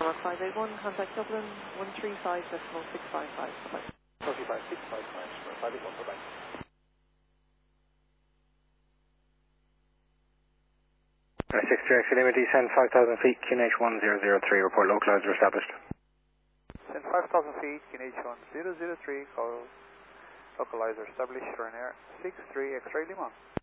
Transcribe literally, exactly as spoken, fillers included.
Lima five eight one, contact Dublin one three five decimal six five five. Bye-bye. one three five six five five, five eight one, bye-bye. six three X Lima, descend five thousand feet, Q N H one zero zero three, report localizer established. Descend five thousand feet, Q N H one zero zero three, call localizer established, Ryanair six three X-ray Lima.